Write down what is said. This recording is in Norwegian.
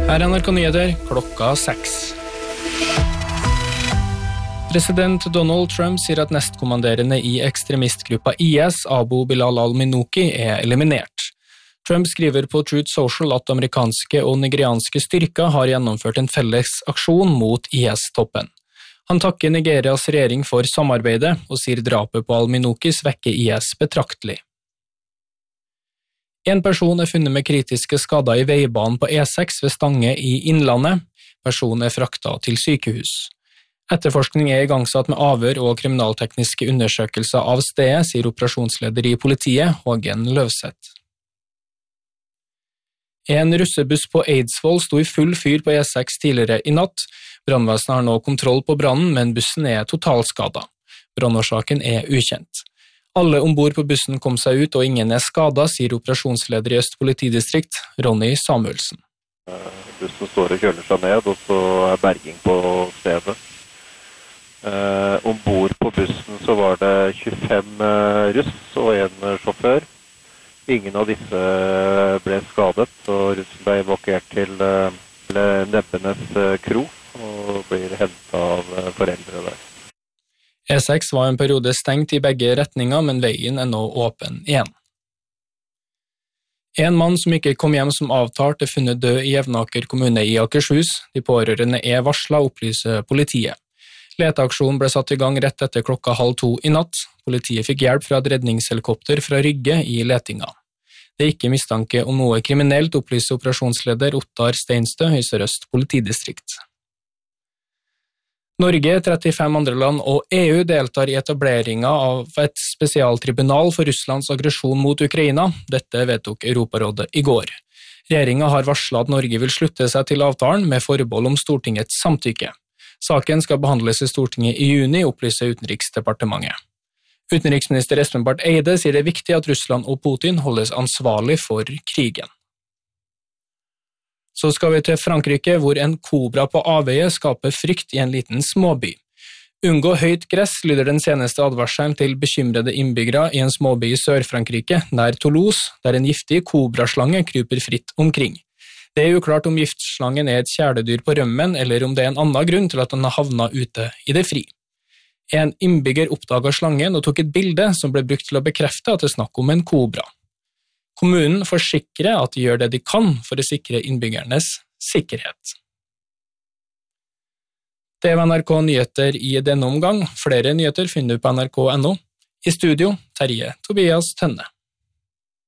Her er NRK Nyheter, klokka 6. President Donald Trump sier at nestkommanderende i ekstremistgruppa IS, Abu Bilal al-Minouki, er eliminert. Trump skriver på Truth Social at amerikanske og nigerianske styrker har gjennomført en felles aksjon mot IS-toppen. Han takker Nigerias regjering for samarbeidet, og sier drapet på al-Minouki svekker IS betraktelig. En person er funnet med kritiske skader i veibanen på E6 ved Stange i Innlandet. Personen er fraktet til sykehus. Etterforskning er igangsatt med avhør og kriminaltekniske undersøkelser av stedet, sier operasjonsleder i politiet, Hågen Løvseth. En russebuss på Eidsvoll sto i full fyr på E6 tidligere i natt. Brannvesenet har nå kontroll på brannen, men bussen er totalskadet. Brannårsaken er ukjent. Alle ombord på bussen kom seg ut, og ingen er skadet, sier operasjonsleder i Øst politidistrikt, Ronny Samuelsen. Bussen står og kjøler seg ned, og så er berging på stedet. Ombord på bussen så var det 25 russ og en sjåfør. Ingen av disse ble skadet, og russen ble evakuert til Nebbenes kro, og blir hentet av foreldre der. E6 var en periode stengt i begge retninger, men veien er nå åpen igjen. En mann som ikke kom hjem som avtalt er funnet død i Jevnaker kommune i Akershus. De pårørende er varslet, opplyser politiet. Leteaksjonen ble satt i gang rett etter 1:30 i natt. Politiet fikk hjelp fra et redningshelikopter fra Rygge i letinga. Det er ikke mistanke om noe kriminelt, opplyser operasjonsleder Ottar Steinstø i Sør-Øst politidistrikt. Norge, 35 andre land og EU deltar i etableringen av et spesialtribunal for Russlands aggresjon mot Ukraina. Dette vedtok Europarådet i går. Regjeringen har varslet at Norge vil slutte seg til avtalen med forbehold om Stortingets samtykke. Saken skal behandles i Stortinget i juni, opplyser Utenriksdepartementet. Utenriksminister Espen Barth Eide sier det er viktig at Russland og Putin holdes ansvarlig for krigen. Så skal vi til Frankrike, hvor en kobra på avveie skaper frykt i en liten småby. Unngå høyt gress lyder den seneste advarselen til bekymrede innbyggere i en småby i Sør-Frankrike, nær Toulouse, der en giftig kobraslange kryper fritt omkring. Det er uklart om giftslangen er et kjæledyr på rømmen, eller om det er en annen grunn til at den har havnet ute i det fri. En innbygger oppdaget slangen og tok et bilde som ble brukt til å bekrefte at det er snakk om en kobra. Kommunen forsikrer at de gjør det de kan for å sikre innbyggernes sikkerhet. Det var NRK Nyheter i denne omgang. Flere nyheter finner du på nrk.no. I studio, Terje Tobias Tønne.